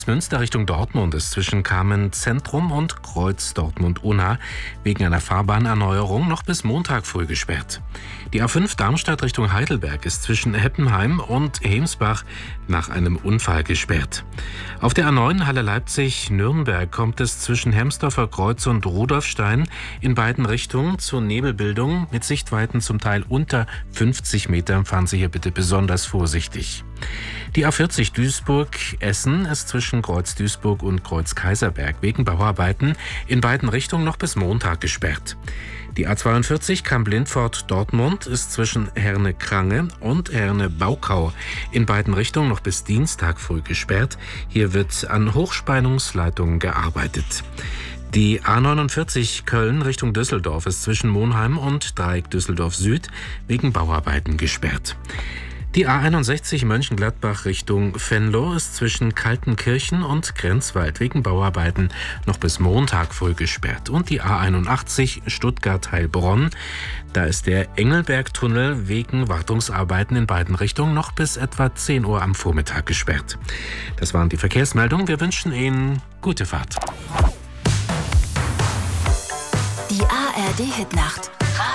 Münster Richtung Dortmund ist zwischen Kamen Zentrum und Kreuz Dortmund-Unna wegen einer Fahrbahnerneuerung noch bis Montag früh gesperrt. Die A5 Darmstadt Richtung Heidelberg ist zwischen Heppenheim und Hemsbach nach einem Unfall gesperrt. Auf der A9 Halle-Leipzig-Nürnberg kommt es zwischen Hemsdorfer Kreuz und Rudolfstein in beiden Richtungen zur Nebelbildung mit Sichtweiten zum Teil unter 50 Metern. Fahren Sie hier bitte besonders vorsichtig. Die A40 Duisburg-Essen ist zwischen Kreuz Duisburg und Kreuz Kaiserberg wegen Bauarbeiten in beiden Richtungen noch bis Montag gesperrt. Die A42 Kamp-Lindfort-Dortmund ist zwischen Herne-Krange und Herne-Baukau in beiden Richtungen noch bis Dienstag früh gesperrt. Hier wird an Hochspannungsleitungen gearbeitet. Die A49 Köln Richtung Düsseldorf ist zwischen Monheim und Dreieck Düsseldorf Süd wegen Bauarbeiten gesperrt. Die A61 Mönchengladbach Richtung Venlo ist zwischen Kaltenkirchen und Grenzwald wegen Bauarbeiten noch bis Montag früh gesperrt. Und die A81 Stuttgart-Heilbronn, da ist der Engelbergtunnel wegen Wartungsarbeiten in beiden Richtungen noch bis etwa 10 Uhr am Vormittag gesperrt. Das waren die Verkehrsmeldungen. Wir wünschen Ihnen gute Fahrt. Die ARD Hitnacht.